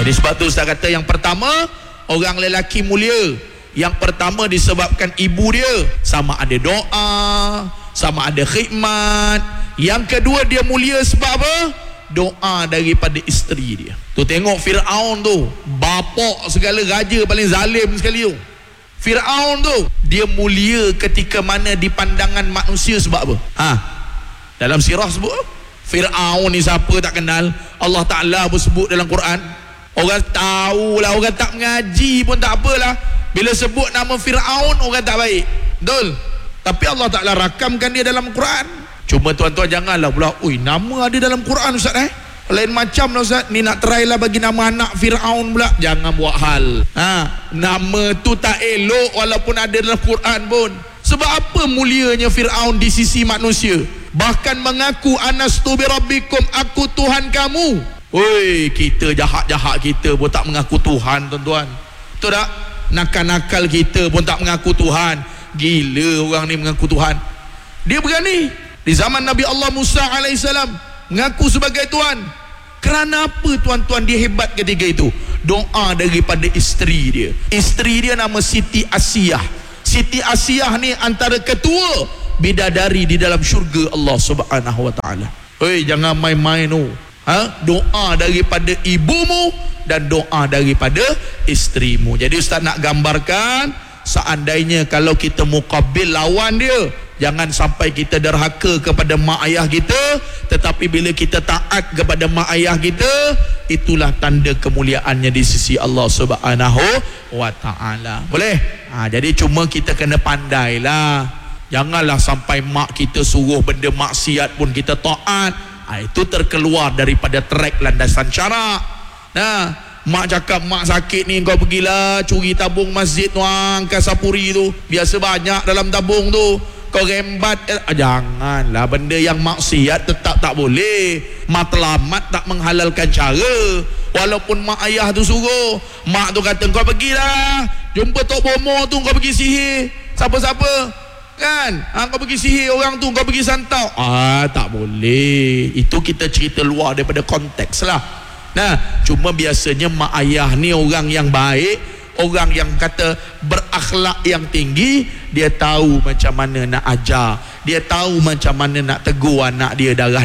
Jadi sebab tu Ustaz kata yang pertama, orang lelaki mulia. Yang pertama disebabkan ibu dia, sama ada doa, sama ada khidmat. Yang kedua dia mulia sebab apa? Doa daripada isteri dia. Tu tengok Fir'aun tu, bapak segala raja paling zalim sekali tu. Fir'aun tu dia mulia ketika mana di pandangan manusia sebab apa? Dalam sirah sebut Fir'aun ni siapa tak kenal. Allah Ta'ala pun sebut dalam Quran. Orang tahulah, orang tak mengaji pun tak apalah, bila sebut nama Fir'aun orang tak baik, betul? Tapi Allah Ta'ala rakamkan dia dalam Quran. Cuma tuan-tuan janganlah pula, oi nama ada dalam Quran Ustaz lain macam lah Ustaz, ni nak try lah bagi nama anak Fir'aun pula. Jangan buat hal. Nama tu tak elok walaupun ada dalam Quran pun. Sebab apa mulianya Fir'aun di sisi manusia? Bahkan mengaku anastu birabbikum, aku Tuhan kamu. Oi, kita jahat-jahat kita pun tak mengaku Tuhan tuan-tuan. Betul tak? Nakal-nakal kita pun tak mengaku Tuhan. Gila orang ni mengaku Tuhan. Dia berani. Di zaman Nabi Allah Musa alaihissalam mengaku sebagai Tuhan. Kerana apa tuan-tuan dia hebat ketika itu? Doa daripada isteri dia. Isteri dia nama Siti Asiyah. Siti Asiyah ni antara ketua bidadari di dalam syurga Allah Subhanahu wa taala. Hei, jangan main-main tu. Doa daripada ibumu dan doa daripada isterimu. Jadi Ustaz nak gambarkan, seandainya kalau kita muqabil lawan dia, jangan sampai kita derhaka kepada mak ayah kita, tetapi bila kita taat kepada mak ayah kita, itulah tanda kemuliaannya di sisi Allah Subhanahu wa taala. Boleh? Jadi cuma kita kena pandailah. Janganlah sampai mak kita suruh benda maksiat pun kita taat. Itu terkeluar daripada trek landasan syarak. Mak cakap mak sakit ni, kau pergilah curi tabung masjid Tuan Kasapuri tu, biasa banyak dalam tabung tu, kau rembat. Janganlah, benda yang maksiat tetap tak boleh. Matlamat tak menghalalkan cara. Walaupun mak ayah tu suruh, mak tu kata kau pergilah jumpa Tok Bomo tu, kau pergi sihir siapa-siapa kan, kau pergi sihir orang tu, kau pergi santau. Tak boleh. Itu kita cerita luar daripada konteks lah. Cuma biasanya mak ayah ni orang yang baik, orang yang kata berakhlak yang tinggi. Dia tahu macam mana nak ajar, dia tahu macam mana nak tegur anak dia, darah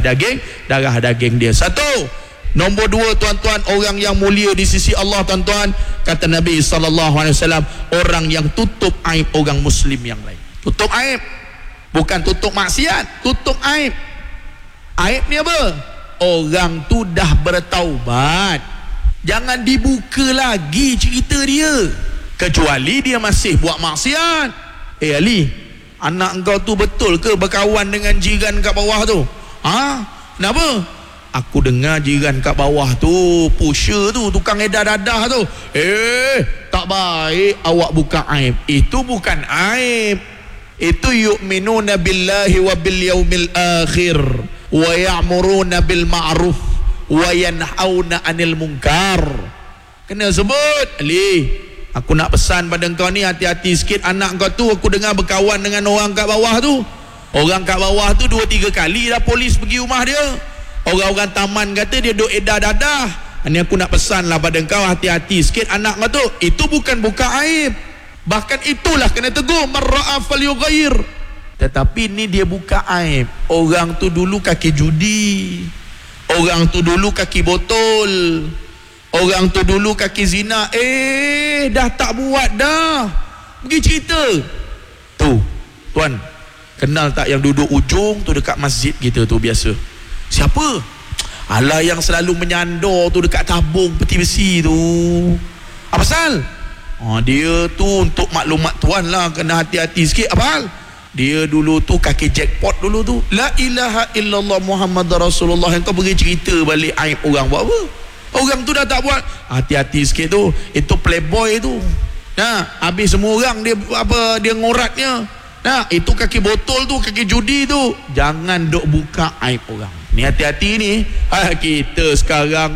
daging dia. Satu. Nombor dua tuan-tuan, orang yang mulia di sisi Allah tuan-tuan, kata Nabi SAW, orang yang tutup aib orang muslim yang lain. Tutup aib, bukan tutup maksiat, tutup aib. Aib ni apa? Orang tu dah bertaubat, jangan dibuka lagi cerita dia, kecuali dia masih buat maksiat. Ali, anak engkau tu betul ke berkawan dengan jiran kat bawah tu? Kenapa? Aku dengar jiran kat bawah tu, pusher tu, tukang edar dadah tu. Tak baik awak buka aib. Itu bukan aib. Itu yu'minuna billahi wa bil yaumil akhir wa ya'muruna bil ma'ruf wa yanhauna 'anil munkar. Kena sebut. Ali, aku nak pesan pada engkau ni, hati-hati sikit. Anak kau tu aku dengar berkawan dengan orang kat bawah tu. Orang kat bawah tu 2-3 kali dah polis pergi rumah dia. Orang-orang taman kata dia duk edar dadah. Ini aku nak pesan lah pada engkau, hati-hati sikit anak kau tu. Itu bukan buka aib, bahkan itulah kena tegur, marra'a falyughayyir. Tetapi ni dia buka aib. Orang tu dulu kaki judi, orang tu dulu kaki botol, orang tu dulu kaki zina. Dah tak buat dah, pergi cerita tu. Tuan kenal tak yang duduk ujung tu dekat masjid kita tu biasa? Siapa? Alah, yang selalu menyandor tu dekat tabung peti besi tu. Apa pasal? Dia tu, untuk maklumat tuan lah, kena hati-hati sikit. Apa hal? Dia dulu tu kaki jackpot dulu tu. La ilaha illallah Muhammad Rasulullah. Yang kau pergi cerita balik aib orang, buat apa? Orang tu dah tak buat. Hati-hati sikit tu. Itu playboy tu. Habis semua orang dia apa, dia ngoratnya. Itu kaki botol tu, kaki judi tu. Jangan duk buka aib orang. Ni hati-hati ni. Kita sekarang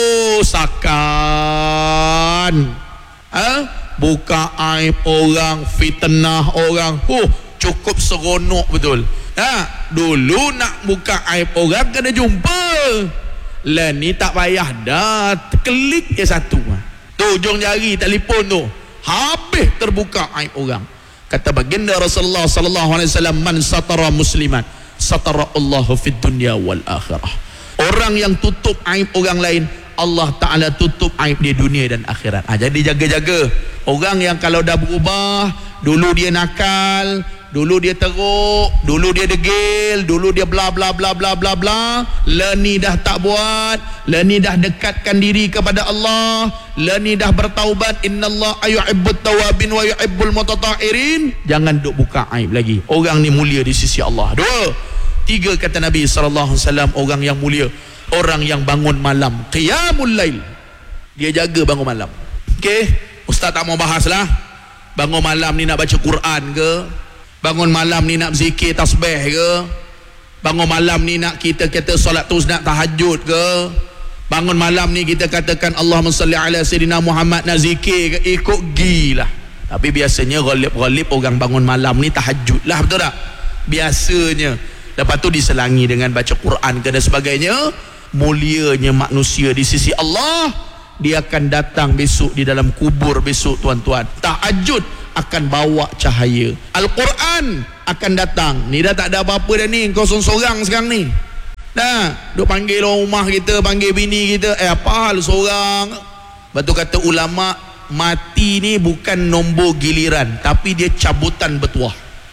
sakan. Buka aib orang, fitnah orang. Cukup seronok betul. Dulu nak buka aib orang kena jumpa. Lah ni tak payah dah, klik je satu. Tu ujung jari telefon tu, habis terbuka aib orang. Kata baginda Rasulullah sallallahu alaihi wasallam, man satara musliman satara Allahu fid dunya wal akhirah. Orang yang tutup aib orang lain, Allah Ta'ala tutup aib di dunia dan akhirat. Jadi jaga-jaga. Orang yang kalau dah berubah, dulu dia nakal, dulu dia teruk, dulu dia degil, dulu dia bla bla bla bla bla bla, ni dah tak buat, ni dah dekatkan diri kepada Allah, ni dah bertaubat, innallaha yuhibbut tawabin wa yuhibbul mutatahhirin. Jangan duk buka aib lagi. Orang ni mulia di sisi Allah. 2, 3 kata Nabi sallallahu alaihi wasallam, orang yang mulia, orang yang bangun malam, qiyamul lail. Dia jaga bangun malam. Okey, ustaz tak mau bahaslah. Bangun malam ni nak baca Quran ke? Bangun malam ni nak zikir tasbih ke? Bangun malam ni nak kita kata solat sunat tahajud ke? Bangun malam ni kita katakan Allahumma salli ala sayyidina Muhammad, nak zikir ke? Ikut gilah. Tapi biasanya ghalib orang bangun malam ni tahajud lah, betul tak? Biasanya. Lepas tu diselangi dengan baca Quran ke dan sebagainya. Mulianya manusia di sisi Allah, dia akan datang besok di dalam kubur besok, tuan-tuan. Tahajud akan bawa cahaya. Al-Quran akan datang. Ni dah tak ada apa-apa dah ni, kau sorang sekarang ni. Dah, duk panggil orang rumah kita, panggil bini kita, apa hal sorang? Betul kata ulama, mati ni bukan nombor giliran, tapi dia cabutan bertuah.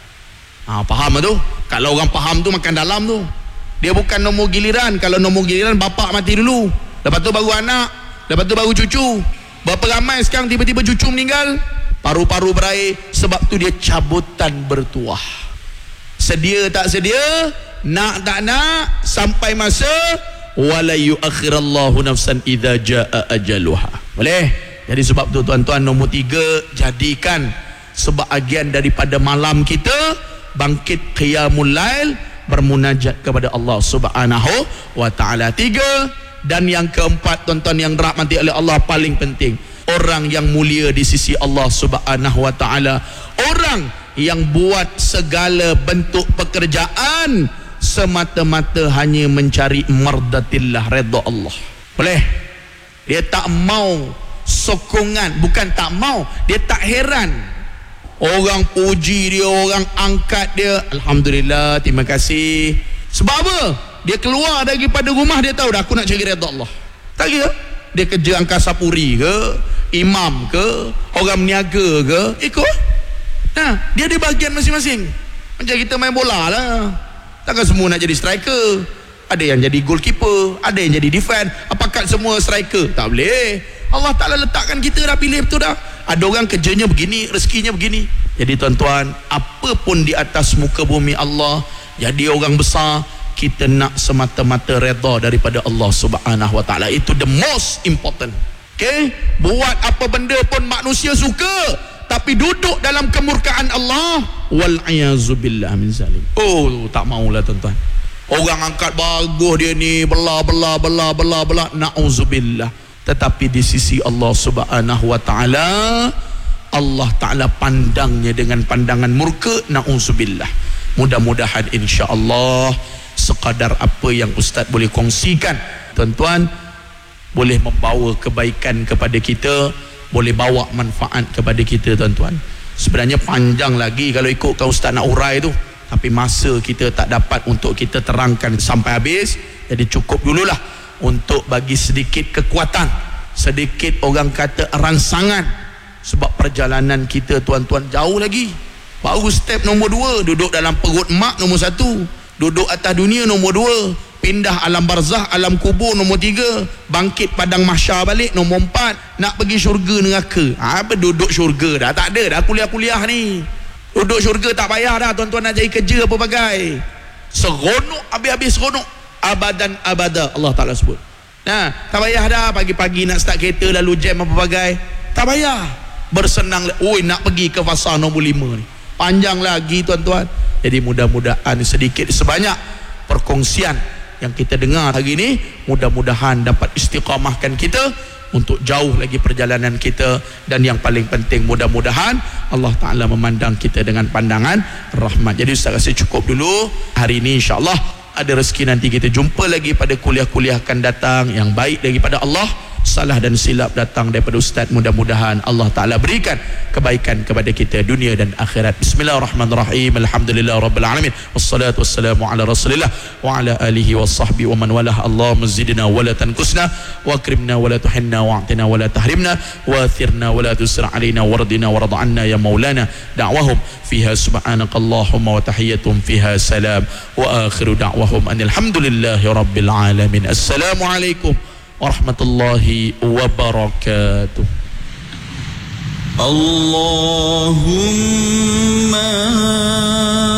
Faham tu? Kalau orang faham tu makan dalam tu. Dia bukan nombor giliran. Kalau nombor giliran, bapak mati dulu, lepas tu baru anak, lepas tu baru cucu. Berapa ramai sekarang tiba-tiba cucu meninggal, paru-paru berair, sebab tu dia cabutan bertuah. Sedia tak sedia, nak tak nak, sampai masa wala yuakhirallahu nafsan idza jaa ajaluha. Boleh? Jadi sebab tu tuan-tuan, nombor 3, jadikan sebahagian daripada malam kita bangkit qiyamul lail, bermunajat kepada Allah Subhanahu wa taala. 3, dan yang keempat, tuan-tuan yang dirahmati oleh Allah, paling penting, orang yang mulia di sisi Allah Subhanahu wa taala, orang yang buat segala bentuk pekerjaan semata-mata hanya mencari mardatillah, redha Allah. Boleh? Dia tak mau sokongan, bukan tak mau, dia tak heran orang puji dia, orang angkat dia, alhamdulillah, terima kasih. Sebab apa? Dia keluar daripada rumah, dia tahu dah, aku nak cari redha Allah. Tak kira dia kerja angkasa puri ke, imam ke, orang meniaga ke, ikut. Nah, dia ada bahagian masing-masing. Macam kita main bola lah, takkan semua nak jadi striker. Ada yang jadi goalkeeper, ada yang jadi defend. Apakah semua striker? Tak boleh. Allah Ta'ala letakkan kita dah, pilih betul dah. Ada orang kerjanya begini, rezekinya begini. Jadi tuan-tuan, apa pun di atas muka bumi Allah, jadi orang besar, kita nak semata-mata redha daripada Allah Subhanahu wa taala. Itu the most important. Okay? Buat apa benda pun manusia suka, tapi duduk dalam kemurkaan Allah, wal iazubillah min zalim. Oh, tak maulah tuan-tuan. Orang angkat bagus dia ni, bela, na'udzubillah. Tetapi di sisi Allah Subhanahu wa taala, Allah Ta'ala pandangnya dengan pandangan murka, na'udzubillah. Mudah-mudahan insya-Allah sekadar apa yang Ustaz boleh kongsikan, tuan-tuan, boleh membawa kebaikan kepada kita, boleh bawa manfaat kepada kita, tuan-tuan. Sebenarnya panjang lagi kalau ikutkan Ustaz nak urai tu, tapi masa kita tak dapat untuk kita terangkan sampai habis. Jadi cukup dululah untuk bagi sedikit kekuatan, sedikit orang kata rangsangan. Sebab perjalanan kita, tuan-tuan, jauh lagi. Baru step nombor 2, duduk dalam perut mak nombor 1, duduk atas dunia nombor 2, pindah alam barzah, alam kubur nombor 3, bangkit padang mahsyar balik nombor 4, nak pergi syurga neraka. Apa duduk syurga dah tak ada dah, kuliah-kuliah ni. Duduk syurga tak payah dah, tuan-tuan nak cari kerja apa bagai. Seronok, habis-habis seronok, abadan abada, Allah Ta'ala sebut. Nah, tak payah dah pagi-pagi nak start kereta lalu jam apa bagai. Tak payah. Bersenang, oi nak pergi ke fasa nombor 5 ni. Panjang lagi, tuan-tuan. Jadi mudah-mudahan sedikit sebanyak perkongsian yang kita dengar hari ini, mudah-mudahan dapat istiqamahkan kita untuk jauh lagi perjalanan kita. Dan yang paling penting, mudah-mudahan Allah Ta'ala memandang kita dengan pandangan rahmat. Jadi Ustaz rasa cukup dulu hari ini, insya-Allah. ada rezeki nanti kita jumpa lagi pada kuliah-kuliah akan datang yang baik daripada Allah. Salah dan silap datang daripada Ustaz, mudah-mudahan Allah Ta'ala berikan kebaikan kepada kita dunia dan akhirat. Bismillahirrahmanirrahim. Alhamdulillah Rabbil Alamin. Wassalatu wassalamu ala Rasulillah wa ala alihi wa sahbihi wa man walah. Allahumma zidna wa la tankusna wa akrimna wa la tuhinna wa a'tina wa la tahrimna wa athirna wa la tusra alaina wardina wa rada'anna ya maulana. Da'wahum fiha subhanakallahumma wa tahiyatum fiha salam wa akhiru da'wahum anilhamdulillahi Rabbil Alamin. Assalamualaikum warahmatullahi wabarakatuh. Allahumma